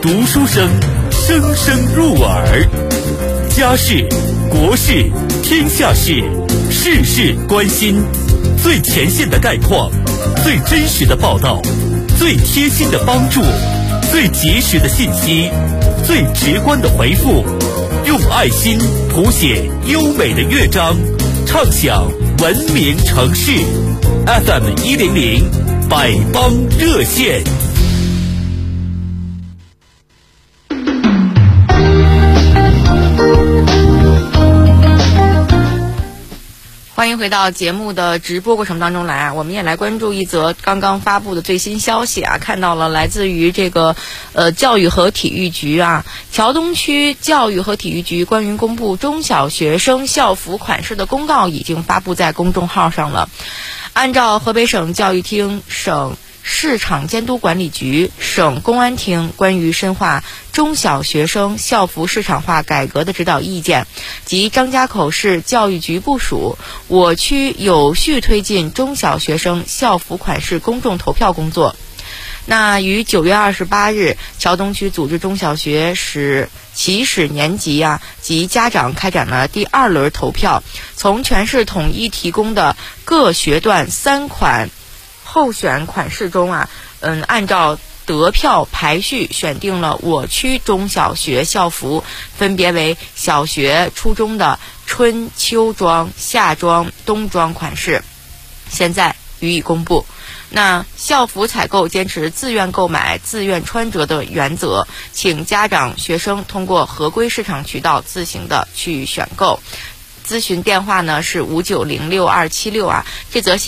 读书声，声声入耳。家事、国事、天下事，事事关心。最前线的概况，最真实的报道，最贴心的帮助，最及时的信息，最直观的回复，用爱心谱写优美的乐章，唱响文明城市。FM100百帮热线。 欢迎回到节目的直播过程当中来啊，我们也来关注一则刚刚发布的最新消息啊，看到了来自于这个教育和体育局啊，桥东区教育和体育局关于公布中小学生校服款式的公告已经发布在公众号上了。按照河北省教育厅、省市场监督管理局、省公安厅关于深化中小学生校服市场化改革的指导意见及张家口市教育局部署，我区有序推进中小学生校服款式公众投票工作。那于9月28日，桥东区组织中小学起始年级及家长开展了第2轮投票，从全市统一提供的各学段3款候选款式中按照得票排序选定了我区中小学校服，分别为小学、初中的春秋装、夏装、冬装款式，现在予以公布。那校服采购坚持自愿购买、自愿穿着的原则，请家长、学生通过合规市场渠道自行的去选购。咨询电话呢是5906-276这则